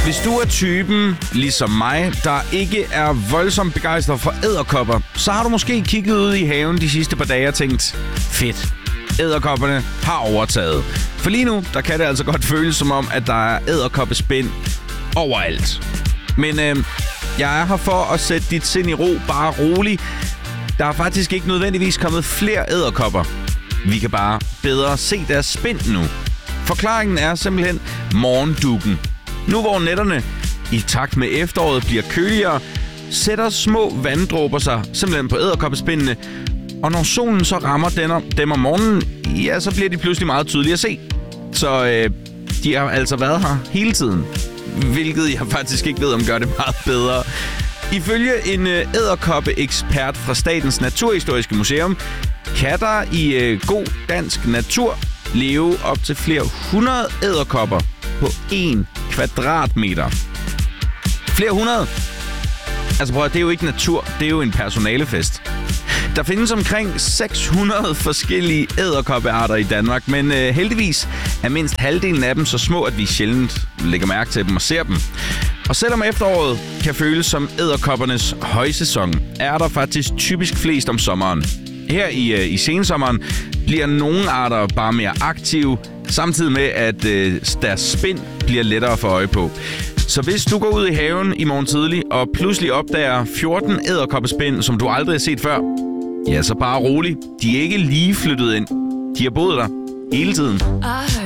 Hvis du er typen, ligesom mig, der ikke er voldsomt begejstret for edderkopper, så har du måske kigget ud i haven de sidste par dage og tænkt, fedt, edderkopperne har overtaget. For lige nu, der kan det altså godt føles som om, at der er edderkoppespind overalt. Men jeg er her for at sætte dit sind i ro, bare rolig. Der er faktisk ikke nødvendigvis kommet flere edderkopper. Vi kan bare bedre se deres spind nu. Forklaringen er simpelthen morgenduggen. Nu hvor nætterne i takt med efteråret bliver køligere, sætter små vanddråber sig simpelthen på edderkoppespindene, og når solen så rammer dem om morgenen, ja, så bliver de pludselig meget tydelige at se. Så de har altså været her hele tiden, hvilket jeg faktisk ikke ved, om gør det meget bedre. Ifølge en edderkoppeekspert fra Statens Naturhistoriske Museum, kan der i god dansk natur leve op til flere 100 edderkopper på 1 kvadratmeter. Flere 100? Altså prøv at, det er jo ikke natur, det er jo en personalefest. Der findes omkring 600 forskellige edderkoppearter i Danmark, men heldigvis er mindst halvdelen af dem så små, at vi sjældent lægger mærke til dem og ser dem. Og selvom efteråret kan føles som edderkoppernes højsæson, er der faktisk typisk flest om sommeren. Her i sensommeren bliver nogle arter bare mere aktive, samtidig med, at deres spind bliver lettere at få øje på. Så hvis du går ud i haven i morgen tidlig og pludselig opdager 14 edderkoppespind, som du aldrig har set før, ja, så bare rolig. De er ikke lige flyttet ind. De har boet der hele tiden.